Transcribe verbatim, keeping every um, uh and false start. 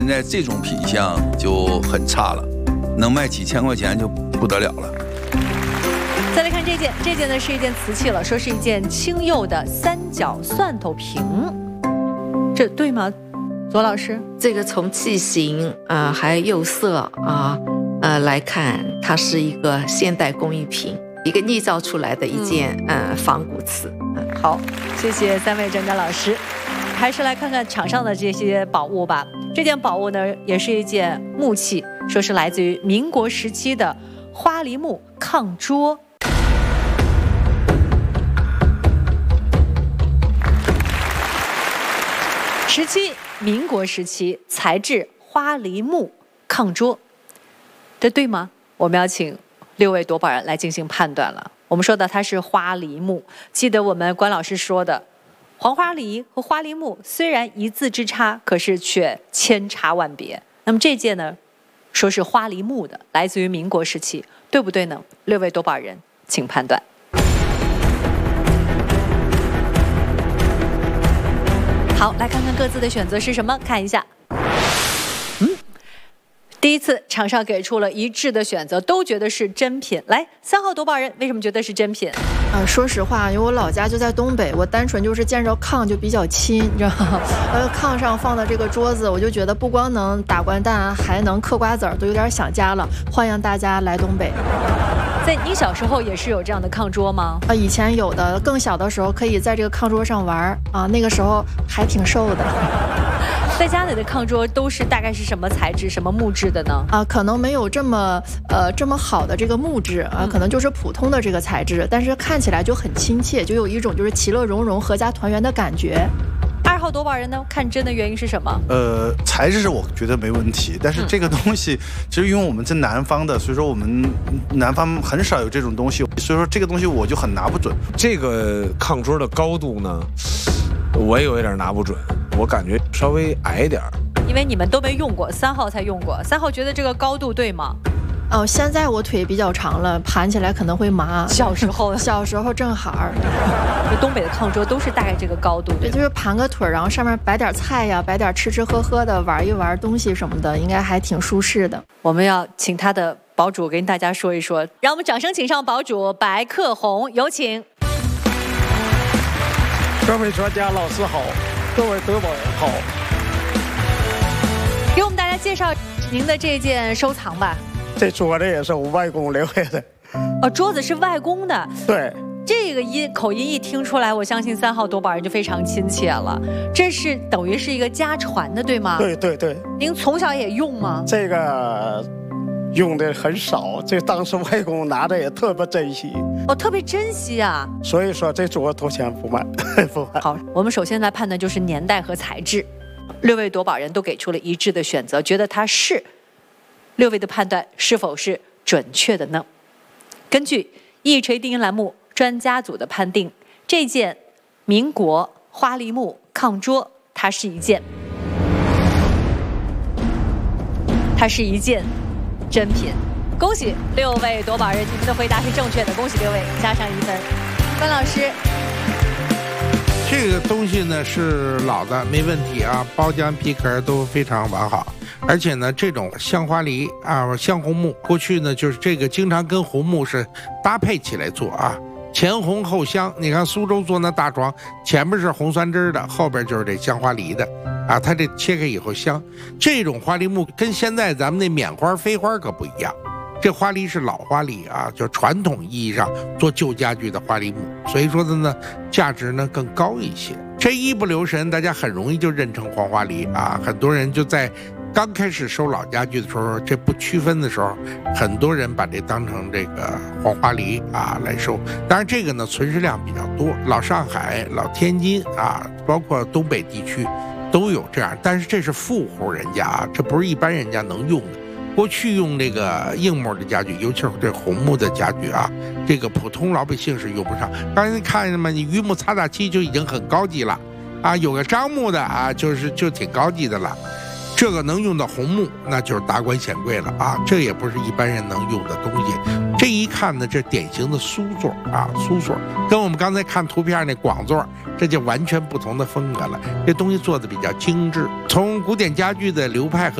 现在这种品相就很差了，能卖几千块钱就不得了了。 再来看这件，这件呢是一件瓷器了，说是一件青釉的三角蒜头瓶，这对吗？左老师， 这个从器型啊、呃，还有釉色啊，呃来看，它是一个现代工艺品，一个捏造出来的一件、嗯、呃仿古瓷。嗯， 好，谢谢三位专家老师。还是来看看场上的这些宝物吧。这件宝物呢，也是一件木器，说是来自于民国时期的花梨木炕桌。时期，民国时期，材质花梨木炕桌，这对吗？我们要请六位夺宝人来进行判断了。我们说的它是花梨木，记得我们关老师说的。黄花梨和花梨木虽然一字之差，可是却千差万别。那么这件呢，说是花梨木的，来自于民国时期，对不对呢？六位夺宝人，请判断。好，来看看各自的选择是什么，看一下。嗯，第一次场上给出了一致的选择，都觉得是真品。来，三号夺宝人为什么觉得是真品？ 呃，说实话，因为我老家就在东北，我单纯就是见着炕就比较亲，你知道吗？呃，炕上放的这个桌子，我就觉得不光能打掼蛋，还能嗑瓜子儿，都有点想家了。欢迎大家来东北。 在你小时候也是有这样的炕桌吗？ 啊、呃，以前有的，更小的时候可以在这个炕桌上玩啊，那个时候还挺瘦的。 在家里的炕桌都是大概是什么材质、什么木质的呢？ 啊，可能没有这么呃这么好的这个木质啊，可能就是普通的这个材质，但是看起来就很亲切，就有一种就是其乐融融、合家团圆的感觉。 二号夺宝人呢，看真的原因是什么？ 呃，材质我觉得没问题，但是这个东西、嗯、其实因为我们是南方的，所以说我们南方很少有这种东西，所以说这个东西我就很拿不准。 这个炕桌的高度呢，我也有一点拿不准，我感觉稍微矮一点。 因为你们都没用过，三号才用过。三号觉得这个高度对吗？ 哦，现在我腿比较长了，盘起来可能会麻。 小时候， 小时候正好。 东北的炕桌都是大概这个高度， 对，就是盘个腿，然后上面摆点菜呀，摆点吃吃喝喝的，玩一玩东西什么的，应该还挺舒适的。 我们要请他的堡主跟大家说一说，让我们掌声请上堡主白克宏，有请。 各位专家老师好，各位夺宝人好。 给我们大家介绍您的这件收藏吧。 这桌子也是我外公留下的。 哦，桌子是外公的。 对。 这个音口音一听出来，我相信三号夺宝人就非常亲切了。这是等于是一个家传的，对吗？ 对对对。 您从小也用吗？ 这个用的很少，这当时外公拿的也特别珍惜。 哦，特别珍惜啊。 所以说这桌多钱不卖，不卖。 好，我们首先来判断就是年代和材质。六位夺宝人都给出了一致的选择，觉得它是。六位的判断是否是准确的呢？根据一锤定音栏目专家组的判定，这件民国花梨木炕桌，它是一件，它是一件真品。恭喜六位夺宝人，你们的回答是正确的，恭喜六位，加上一分。关老师， 这个东西呢是老的，没问题啊，包浆皮壳都非常完好。而且呢，这种香花梨啊、香红木，过去呢就是这个经常跟红木是搭配起来做啊，前红后香。你看苏州做那大床，前面是红酸枝的，后边就是这香花梨的啊，它这切开以后香。这种花梨木跟现在咱们那缅花、飞花可不一样，这花梨是老花梨啊，就传统意义上做旧家具的花梨木，所以说的呢价值呢更高一些。这一不留神，大家很容易就认成黄花梨啊，很多人就在刚开始收老家具的时候，这不区分的时候，很多人把这当成这个黄花梨啊来收。当然这个呢存世量比较多，老上海、老天津啊，包括东北地区都有这样，但是这是富户人家啊，这不是一般人家能用的。过去用这个硬木的家具，尤其是这红木的家具啊，这个普通老百姓是用不上。刚才你看见吗？你榆木擦擦漆就已经很高级了啊，有个樟木的啊，就是就挺高级的了。 这个能用到红木，那就是达官显贵了啊，这也不是一般人能用的东西。这一看呢，这典型的苏座啊，苏座跟我们刚才看图片那广座，这就完全不同的风格了。这东西做的比较精致，从古典家具的流派和